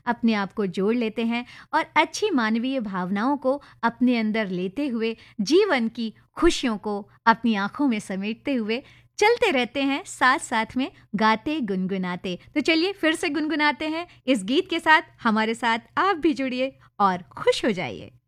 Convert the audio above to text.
अपने आप को जोड़ लेते हैं और अच्छी मानवीय भावनाओं को अपने अंदर लेते हुए जीवन की खुशियों को अपनी आंखों में समेटते हुए चलते रहते हैं, साथ साथ में गाते गुनगुनाते। तो चलिए फिर से गुनगुनाते हैं इस गीत के साथ। हमारे साथ आप भी जुड़िए और खुश हो जाइए।